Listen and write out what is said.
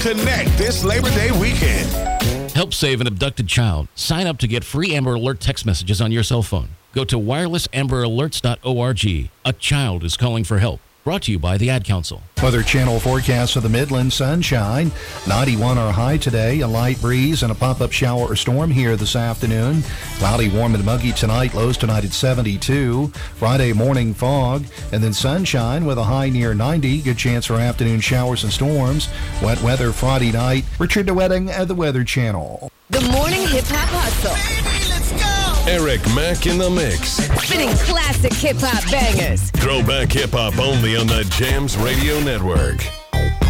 Connect this Labor Day weekend. Help save an abducted child. Sign up to get free Amber Alert text messages on your cell phone. Go to wirelessamberAlerts.org. A child is calling for help. Brought to you by the Ad Council. Weather Channel forecast of the Midlands. Sunshine, 91 our high today. A light breeze and a pop-up shower or storm here this afternoon. Cloudy, warm and muggy tonight. Lows tonight at 72. Friday morning fog and then sunshine with a high near 90. Good chance for afternoon showers and storms. Wet weather Friday night. Richard DeWetting at the Weather Channel. The Morning Hip Hop Hustle. Baby, let's go! Eric Mack in the mix. Spinning classic hip hop bangers. Throwback hip hop only on the Jams Radio Network.